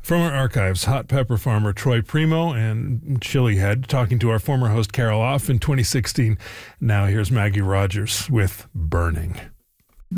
From our archives, hot pepper farmer Troy Primo and Chili Head talking to our former host Carol Off in 2016. Now here's Maggie Rogers with Burning.